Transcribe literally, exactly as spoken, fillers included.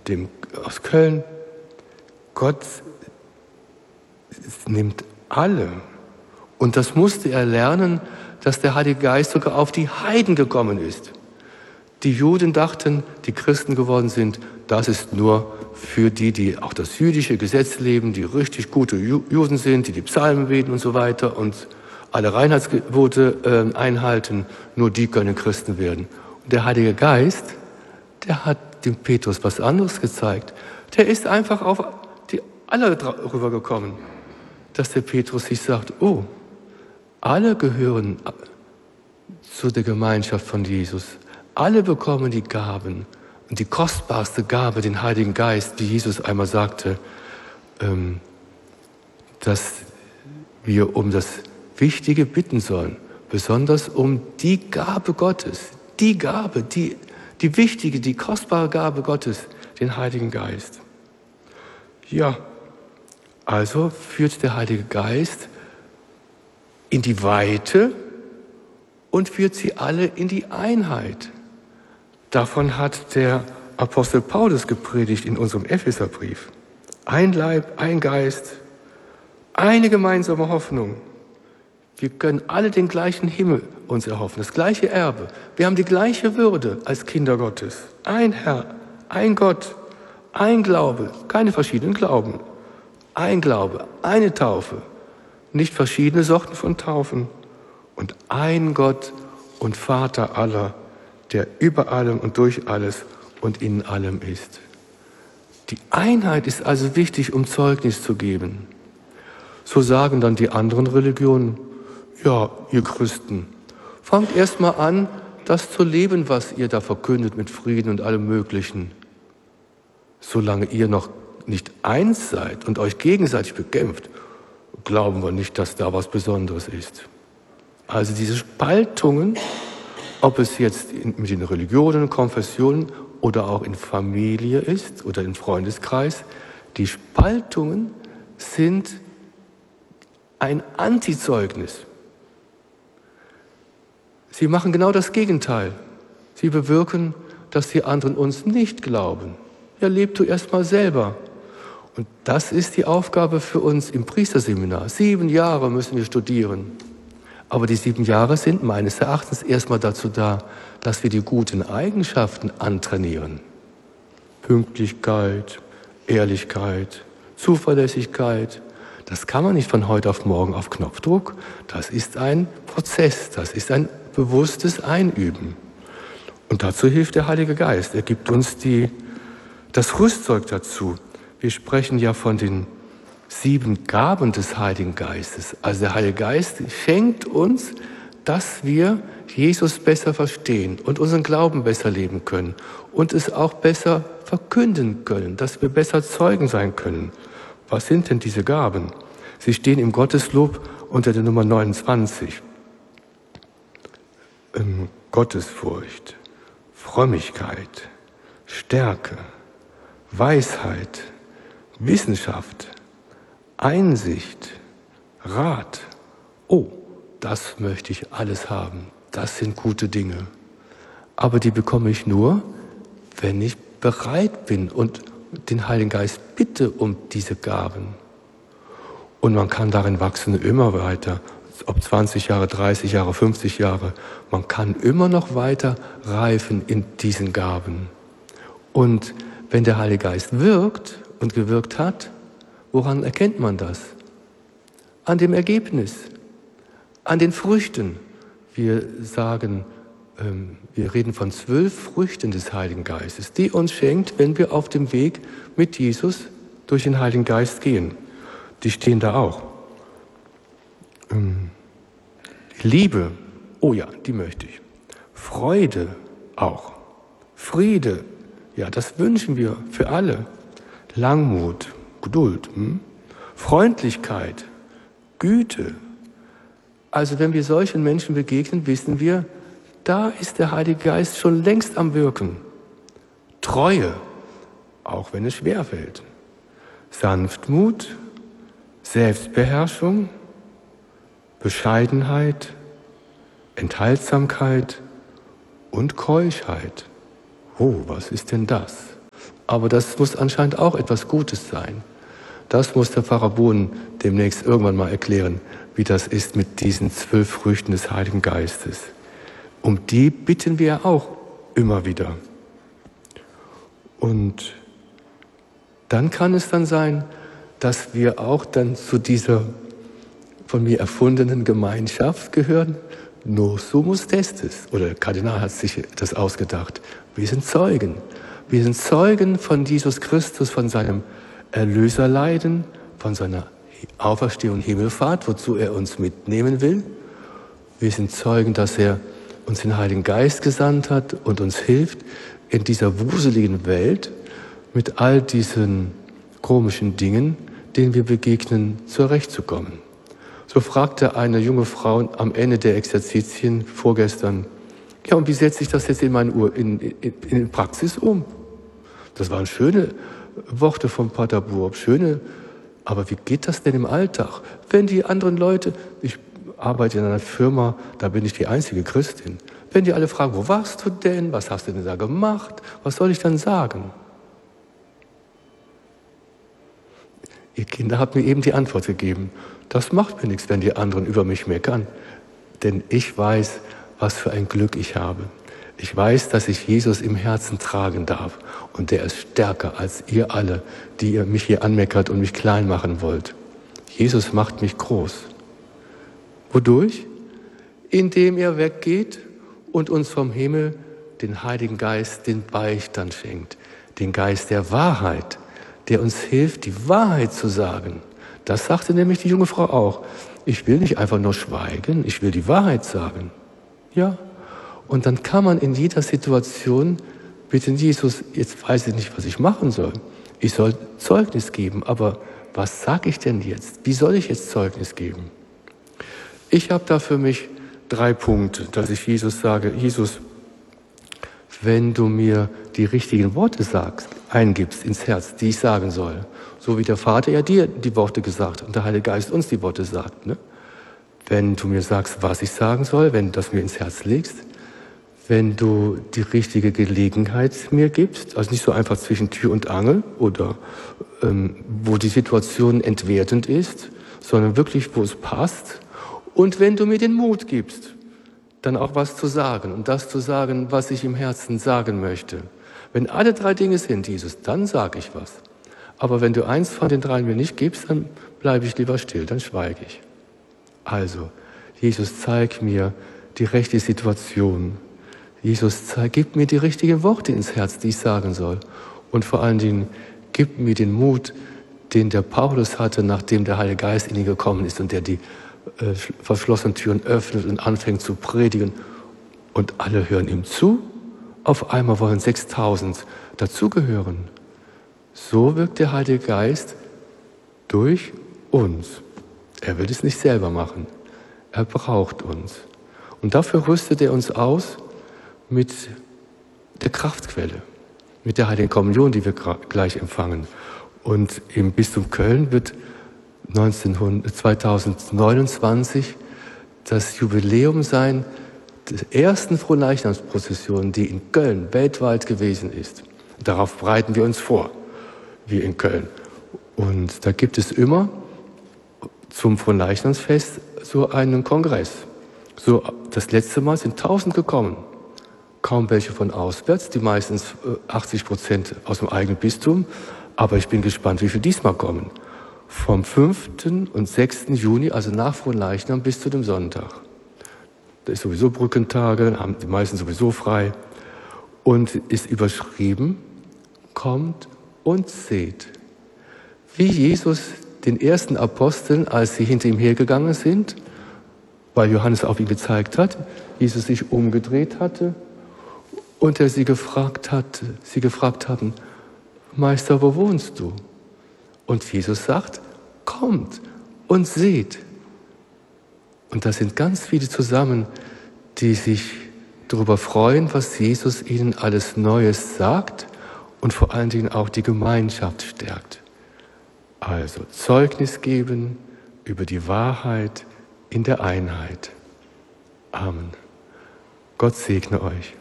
dem, aus Köln. Gott nimmt alle. Und das musste er lernen, dass der Heilige Geist sogar auf die Heiden gekommen ist. Die Juden dachten, die Christen geworden sind, das ist nur für die, die auch das jüdische Gesetz leben, die richtig gute Juden sind, die die Psalmen beten und so weiter und alle Reinheitsgebote äh, einhalten, nur die können Christen werden. Und der Heilige Geist, der hat dem Petrus was anderes gezeigt. Der ist einfach auf die alle rübergekommen, dass der Petrus sich sagt, oh, alle gehören zu der Gemeinschaft von Jesus. Alle bekommen die Gaben. Und die kostbarste Gabe, den Heiligen Geist, wie Jesus einmal sagte, ähm, dass wir um das Wichtige bitten sollen, besonders um die Gabe Gottes, die Gabe, die, die wichtige, die kostbare Gabe Gottes, den Heiligen Geist. Ja, also führt der Heilige Geist in die Weite und führt sie alle in die Einheit. Davon hat der Apostel Paulus gepredigt in unserem Epheserbrief. Ein Leib, ein Geist, eine gemeinsame Hoffnung. Wir können alle den gleichen Himmel uns erhoffen, das gleiche Erbe. Wir haben die gleiche Würde als Kinder Gottes. Ein Herr, ein Gott, ein Glaube, keine verschiedenen Glauben. Ein Glaube, eine Taufe, nicht verschiedene Sorten von Taufen. Und ein Gott und Vater aller, der über allem und durch alles und in allem ist. Die Einheit ist also wichtig, um Zeugnis zu geben. So sagen dann die anderen Religionen, ja, ihr Christen, fangt erst mal an, das zu leben, was ihr da verkündet mit Frieden und allem Möglichen. Solange ihr noch nicht eins seid und euch gegenseitig bekämpft, glauben wir nicht, dass da was Besonderes ist. Also diese Spaltungen, ob es jetzt in, mit den Religionen, Konfessionen oder auch in Familie ist oder im Freundeskreis, die Spaltungen sind ein Antizeugnis. Sie machen genau das Gegenteil. Sie bewirken, dass die anderen uns nicht glauben. Ja, leb du erst mal selber. Und das ist die Aufgabe für uns im Priesterseminar. Sieben Jahre müssen wir studieren. Aber die sieben Jahre sind meines Erachtens erstmal dazu da, dass wir die guten Eigenschaften antrainieren. Pünktlichkeit, Ehrlichkeit, Zuverlässigkeit. Das kann man nicht von heute auf morgen auf Knopfdruck. Das ist ein Prozess, das ist ein bewusstes Einüben. Und dazu hilft der Heilige Geist. Er gibt uns die, das Rüstzeug dazu. Wir sprechen ja von den sieben Gaben des Heiligen Geistes. Also der Heilige Geist schenkt uns, dass wir Jesus besser verstehen und unseren Glauben besser leben können und es auch besser verkünden können, dass wir besser Zeugen sein können. Was sind denn diese Gaben? Sie stehen im Gotteslob unter der Nummer neunundzwanzig. Ähm, Gottesfurcht, Frömmigkeit, Stärke, Weisheit, Wissenschaft, Einsicht, Rat. Oh, das möchte ich alles haben. Das sind gute Dinge. Aber die bekomme ich nur, wenn ich bereit bin und den Heiligen Geist bitte um diese Gaben. Und man kann darin wachsen immer weiter, ob zwanzig Jahre, dreißig Jahre, fünfzig Jahre. Man kann immer noch weiter reifen in diesen Gaben. Und wenn der Heilige Geist wirkt und gewirkt hat, woran erkennt man das? An dem Ergebnis, an den Früchten. Wir sagen, ähm, wir reden von zwölf Früchten des Heiligen Geistes, die uns schenkt, wenn wir auf dem Weg mit Jesus durch den Heiligen Geist gehen. Die stehen da auch. Ähm, Liebe, oh ja, die möchte ich. Freude auch. Friede, ja, das wünschen wir für alle. Langmut, Geduld, hm? Freundlichkeit, Güte. Also wenn wir solchen Menschen begegnen, wissen wir, da ist der Heilige Geist schon längst am Wirken. Treue, auch wenn es schwerfällt. Sanftmut, Selbstbeherrschung, Bescheidenheit, Enthaltsamkeit und Keuschheit. Oh, was ist denn das? Aber das muss anscheinend auch etwas Gutes sein. Das muss der Pfarrer Bohn demnächst irgendwann mal erklären, wie das ist mit diesen zwölf Früchten des Heiligen Geistes. Um die bitten wir auch immer wieder. Und dann kann es dann sein, dass wir auch dann zu dieser von mir erfundenen Gemeinschaft gehören. Nos sumus testes. Oder der Kardinal hat sich das ausgedacht. Wir sind Zeugen. Wir sind Zeugen von Jesus Christus, von seinem Erlöserleiden, von seiner Auferstehung und Himmelfahrt, wozu er uns mitnehmen will. Wir sind Zeugen, dass er uns den Heiligen Geist gesandt hat und uns hilft, in dieser wuseligen Welt mit all diesen komischen Dingen, denen wir begegnen, zurechtzukommen. So fragte eine junge Frau am Ende der Exerzitien vorgestern, ja, und wie setze ich das jetzt in meine Ur in, in, in Praxis um? Das waren schöne Worte von Pater Burb, schöne, aber wie geht das denn im Alltag? Wenn die anderen Leute, ich arbeite in einer Firma, da bin ich die einzige Christin, wenn die alle fragen, wo warst du denn, was hast du denn da gemacht, was soll ich dann sagen? Ihr Kinder habt mir eben die Antwort gegeben, das macht mir nichts, wenn die anderen über mich meckern, denn ich weiß, was für ein Glück ich habe. Ich weiß, dass ich Jesus im Herzen tragen darf und der ist stärker als ihr alle, die ihr mich hier anmeckert und mich klein machen wollt. Jesus macht mich groß. Wodurch? Indem er weggeht und uns vom Himmel den Heiligen Geist, den Beistand schenkt, den Geist der Wahrheit, der uns hilft, die Wahrheit zu sagen. Das sagte nämlich die junge Frau auch. Ich will nicht einfach nur schweigen, ich will die Wahrheit sagen. Ja, und dann kann man in jeder Situation bitten, Jesus, jetzt weiß ich nicht, was ich machen soll. Ich soll Zeugnis geben, aber was sage ich denn jetzt? Wie soll ich jetzt Zeugnis geben? Ich habe da für mich drei Punkte, dass ich Jesus sage, Jesus, wenn du mir die richtigen Worte sagst, eingibst ins Herz, die ich sagen soll, so wie der Vater ja dir die Worte gesagt hat und der Heilige Geist uns die Worte sagt, ne? Wenn du mir sagst, was ich sagen soll, wenn du das mir ins Herz legst, wenn du die richtige Gelegenheit mir gibst, also nicht so einfach zwischen Tür und Angel oder ähm, wo die Situation entwertend ist, sondern wirklich, wo es passt. Und wenn du mir den Mut gibst, dann auch was zu sagen und das zu sagen, was ich im Herzen sagen möchte. Wenn alle drei Dinge sind, Jesus, dann sage ich was. Aber wenn du eins von den dreien mir nicht gibst, dann bleibe ich lieber still, dann schweige ich. Also, Jesus, zeig mir die rechte Situation. Jesus, zeig, gib mir die richtigen Worte ins Herz, die ich sagen soll. Und vor allen Dingen, gib mir den Mut, den der Paulus hatte, nachdem der Heilige Geist in ihn gekommen ist und der die äh, verschlossenen Türen öffnet und anfängt zu predigen. Und alle hören ihm zu. Auf einmal wollen sechstausend dazugehören. So wirkt der Heilige Geist durch uns. Er will es nicht selber machen. Er braucht uns. Und dafür rüstet er uns aus mit der Kraftquelle, mit der Heiligen Kommunion, die wir gleich empfangen. Und im Bistum Köln wird zweitausendneunundzwanzig das Jubiläum sein der ersten Fronleichnamsprozession, die in Köln weltweit gewesen ist. Darauf bereiten wir uns vor, wir in Köln. Und da gibt es immer zum Fronleichnamsfest so einen Kongress. So, das letzte Mal sind tausend gekommen. Kaum welche von auswärts, die meistens achtzig Prozent aus dem eigenen Bistum. Aber ich bin gespannt, wie viele diesmal kommen. Vom fünften und sechsten Juni, also nach Fronleichnam, bis zu dem Sonntag. Da ist sowieso Brückentage, haben die meisten sowieso frei. Und ist überschrieben, kommt und seht. Wie Jesus den ersten Aposteln, als sie hinter ihm hergegangen sind, weil Johannes auf ihn gezeigt hat, Jesus sich umgedreht hatte und er sie gefragt hatte, sie gefragt haben, Meister, wo wohnst du? Und Jesus sagt, kommt und seht. Und da sind ganz viele zusammen, die sich darüber freuen, was Jesus ihnen alles Neues sagt und vor allen Dingen auch die Gemeinschaft stärkt. Also Zeugnis geben über die Wahrheit in der Einheit. Amen. Gott segne euch.